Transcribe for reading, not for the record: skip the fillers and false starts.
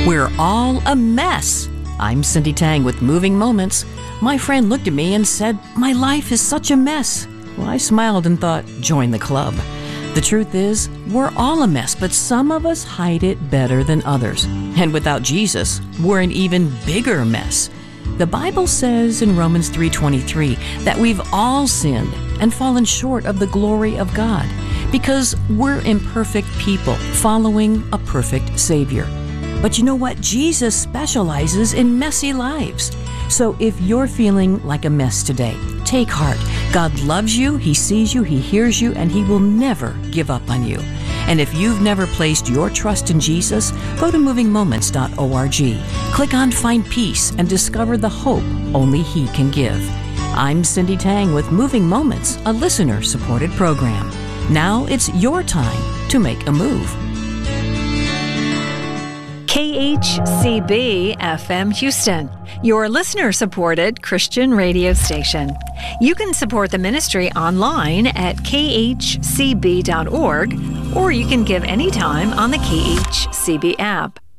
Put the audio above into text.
We're all a mess. I'm Cindy Tang with Moving Moments. My friend looked at me and said, "My life is such a mess." Well, I smiled and thought, join the club. The truth is, we're all a mess, but some of us hide it better than others. And without Jesus, we're an even bigger mess. The Bible says in Romans 3:23 that we've all sinned and fallen short of the glory of God because we're imperfect people following a perfect Savior. But you know what? Jesus specializes in messy lives. So if you're feeling like a mess today, take heart. God loves you, He sees you, He hears you, and He will never give up on you. And if you've never placed your trust in Jesus, go to movingmoments.org. Click on Find Peace and discover the hope only He can give. I'm Cindy Tang with Moving Moments, a listener-supported program. Now it's your time to make a move. KHCB FM Houston, your listener-supported Christian radio station. You can support the ministry online at khcb.org, or you can give anytime on the KHCB app.